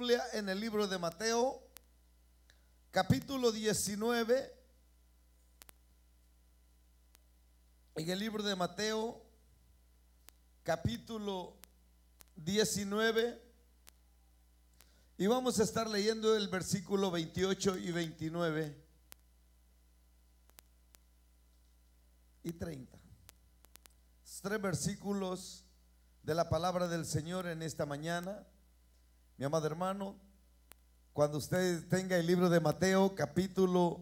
Biblia en el libro de Mateo, capítulo 19. En el libro de Mateo, capítulo 19. Y vamos a estar leyendo el versículo 28 y 29 y 30. 3 versículos de la palabra del Señor en esta mañana. Mi amado hermano, cuando usted tenga el libro de Mateo, capítulo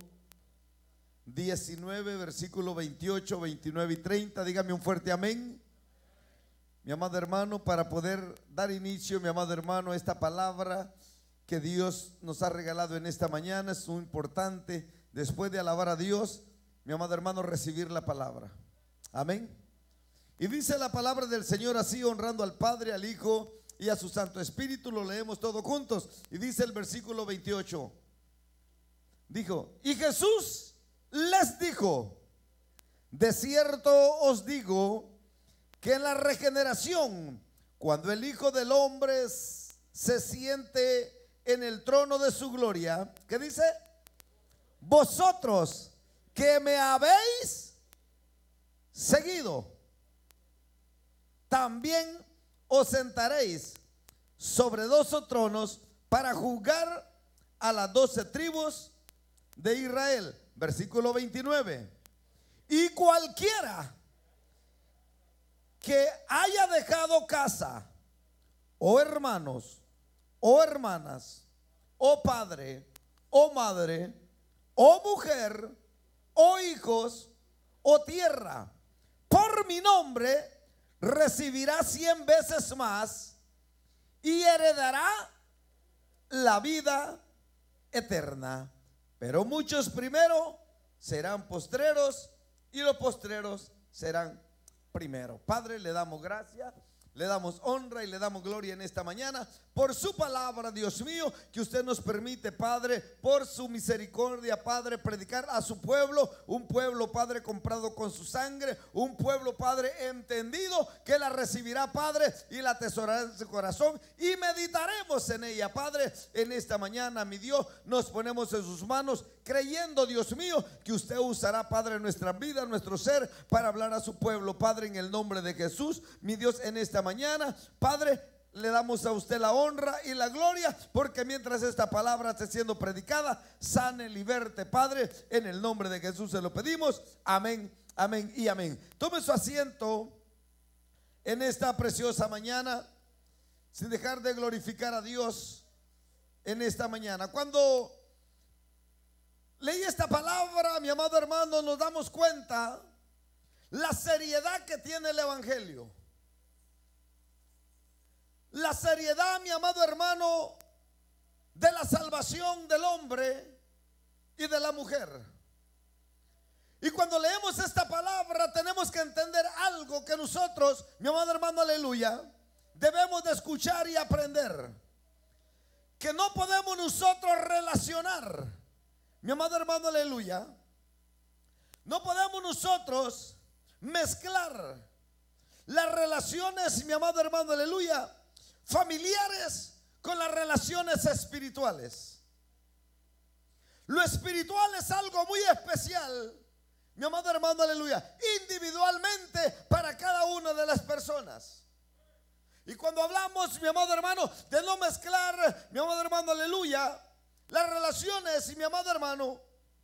19, versículo 28, 29 y 30, dígame un fuerte amén. Mi amado hermano, para poder dar inicio, mi amado hermano, a esta palabra que Dios nos ha regalado en esta mañana, es muy importante, después de alabar a Dios, mi amado hermano, recibir la palabra. Amén. Y dice la palabra del Señor así, honrando al Padre, al Hijo y a su Santo Espíritu. Lo leemos todos juntos. Y dice el versículo 28. Dijo, y Jesús les dijo: de cierto os digo que en la regeneración, cuando el Hijo del Hombre se siente en el trono de su gloria, ¿qué dice? Vosotros que me habéis seguido, también os sentaréis sobre 12 tronos para juzgar a las 12 tribus de Israel. Versículo 29. Y cualquiera que haya dejado casa, o hermanos, o hermanas, o padre, o madre, o mujer, o hijos, o tierra, por mi nombre, recibirá 100 veces más y heredará la vida eterna. Pero muchos primero serán postreros y los postreros serán primero. Padre, le damos gracias, le damos honra y le damos gloria en esta mañana por su palabra, Dios mío, que usted nos permite, Padre, por su misericordia, Padre, predicar a su pueblo, un pueblo, Padre, comprado con su sangre, un pueblo, Padre, entendido, que la recibirá, Padre, y la atesorará en su corazón, y meditaremos en ella, Padre. En esta mañana, mi Dios, nos ponemos en sus manos, creyendo, Dios mío, que usted usará, Padre, nuestra vida, nuestro ser, para hablar a su pueblo, Padre, en el nombre de Jesús. Mi Dios, en esta mañana, Padre, le damos a usted la honra y la gloria, porque mientras esta palabra esté siendo predicada, sane, liberte, Padre, en el nombre de Jesús se lo pedimos. Amén, amén y amén. Tome su asiento en esta preciosa mañana, sin dejar de glorificar a Dios en esta mañana. Cuando leí esta palabra, mi amado hermano, nos damos cuenta la seriedad que tiene el evangelio. La seriedad, mi amado hermano, de la salvación del hombre y de la mujer. Y cuando leemos esta palabra, tenemos que entender algo que nosotros, mi amado hermano, aleluya, debemos de escuchar y aprender. Que no podemos nosotros relacionar, mi amado hermano, aleluya, no podemos nosotros mezclar las relaciones, mi amado hermano, aleluya, familiares con las relaciones espirituales. Lo espiritual es algo muy especial, mi amado hermano, aleluya, individualmente para cada una de las personas. Y cuando hablamos, mi amado hermano, de no mezclar, mi amado hermano, aleluya, las relaciones, y mi amado hermano,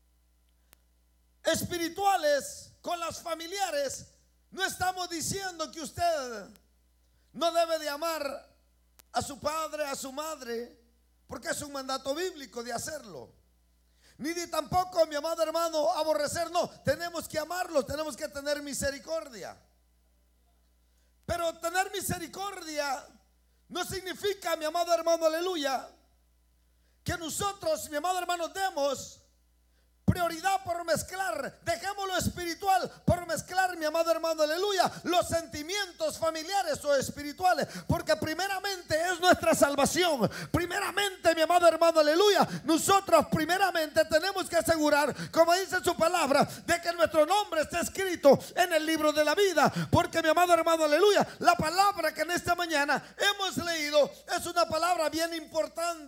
espirituales con las familiares, no estamos diciendo que usted no debe de amar a su padre, a su madre, porque es un mandato bíblico de hacerlo. Ni tampoco, mi amado hermano, aborrecer. No, tenemos que amarlos, tenemos que tener misericordia. Pero tener misericordia no significa, mi amado hermano, aleluya, que nosotros, mi amado hermano, demos prioridad por mezclar, dejemos lo espiritual por mezclar, mi amado hermano, aleluya, los sentimientos familiares o espirituales, porque primeramente es nuestra salvación. Primeramente, mi amado hermano, aleluya, nosotros primeramente tenemos que asegurar, como dice su palabra, de que nuestro nombre esté escrito en el libro de la vida, porque, mi amado hermano, aleluya, la palabra que en esta mañana hemos leído es una palabra bien importante.